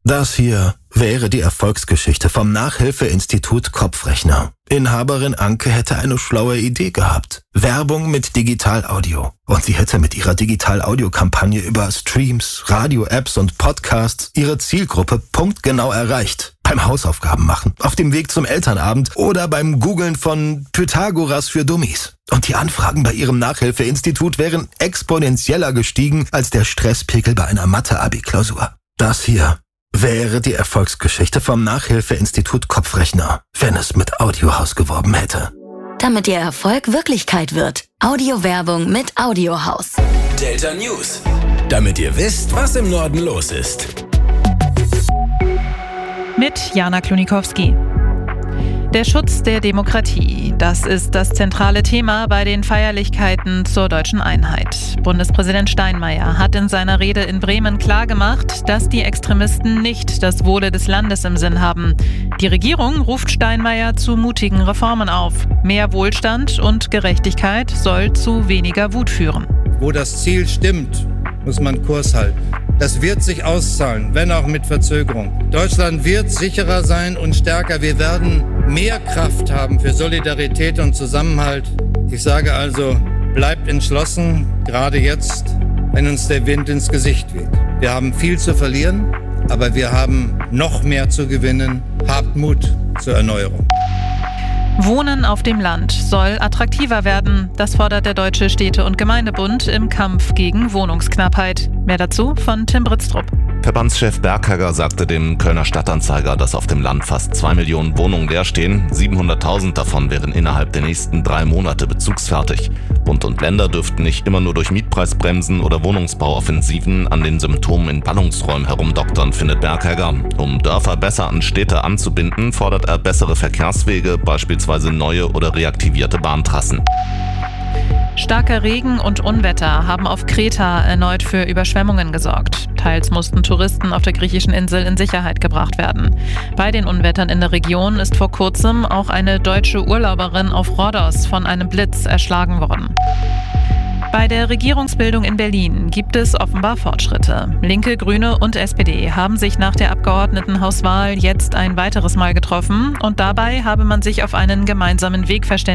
Das hier wäre die Erfolgsgeschichte vom Nachhilfeinstitut Kopfrechner. Inhaberin Anke hätte eine schlaue Idee gehabt. Werbung mit Digital-Audio. Und sie hätte mit ihrer Digital-Audio-Kampagne über Streams, Radio-Apps und Podcasts ihre Zielgruppe punktgenau erreicht. Beim Hausaufgaben machen, auf dem Weg zum Elternabend oder beim Googlen von Pythagoras für Dummies. Und die Anfragen bei ihrem Nachhilfeinstitut wären exponentieller gestiegen als der Stresspegel bei einer Mathe-Abi-Klausur. Das hier wäre die Erfolgsgeschichte vom Nachhilfeinstitut Kopfrechner, wenn es mit Audiohaus geworben hätte. Damit Ihr Erfolg Wirklichkeit wird. Audiowerbung mit Audiohaus. Delta News. Damit ihr wisst, was im Norden los ist. Mit Jana Klonikowski. Der Schutz der Demokratie, das ist das zentrale Thema bei den Feierlichkeiten zur deutschen Einheit. Bundespräsident Steinmeier hat in seiner Rede in Bremen klargemacht, dass die Extremisten nicht das Wohle des Landes im Sinn haben. Die Regierung ruft Steinmeier zu mutigen Reformen auf. Mehr Wohlstand und Gerechtigkeit soll zu weniger Wut führen. Wo das Ziel stimmt, muss man Kurs halten. Das wird sich auszahlen, wenn auch mit Verzögerung. Deutschland wird sicherer sein und stärker. Wir werden mehr Kraft haben für Solidarität und Zusammenhalt. Ich sage also, bleibt entschlossen, gerade jetzt, wenn uns der Wind ins Gesicht weht. Wir haben viel zu verlieren, aber wir haben noch mehr zu gewinnen. Habt Mut zur Erneuerung. Wohnen auf dem Land soll attraktiver werden. Das fordert der Deutsche Städte- und Gemeindebund im Kampf gegen Wohnungsknappheit. Mehr dazu von Tim Britztrup. Verbandschef Berghegger sagte dem Kölner Stadtanzeiger, dass auf dem Land fast 2 Millionen Wohnungen leer stehen. 700.000 davon wären innerhalb der nächsten 3 Monate bezugsfertig. Bund und Länder dürften nicht immer nur durch Mietpreisbremsen oder Wohnungsbauoffensiven an den Symptomen in Ballungsräumen herumdoktern, findet Berghegger. Um Dörfer besser an Städte anzubinden, fordert er bessere Verkehrswege, beispielsweise neue oder reaktivierte Bahntrassen. Starker Regen und Unwetter haben auf Kreta erneut für Überschwemmungen gesorgt. Teils mussten Touristen auf der griechischen Insel in Sicherheit gebracht werden. Bei den Unwettern in der Region ist vor kurzem auch eine deutsche Urlauberin auf Rhodos von einem Blitz erschlagen worden. Bei der Regierungsbildung in Berlin gibt es offenbar Fortschritte. Linke, Grüne und SPD haben sich nach der Abgeordnetenhauswahl jetzt ein weiteres Mal getroffen und dabei habe man sich auf einen gemeinsamen Weg verständigt.